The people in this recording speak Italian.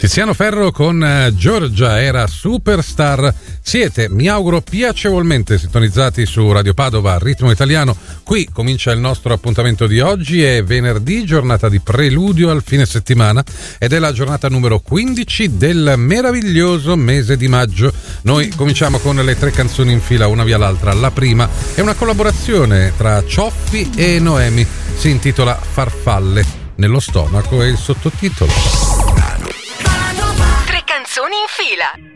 Tiziano Ferro con Giorgia era Superstar. Siete, mi auguro, piacevolmente sintonizzati su Radio Padova, Ritmo Italiano. Qui comincia il nostro appuntamento di oggi, è venerdì, giornata di preludio al fine settimana ed è la giornata numero 15 del meraviglioso mese di maggio. Noi cominciamo con le 3 canzoni in fila, una via l'altra. La prima è una collaborazione tra Cioffi e Noemi, si intitola Farfalle. Nello stomaco è il sottotitolo. 3 canzoni in fila.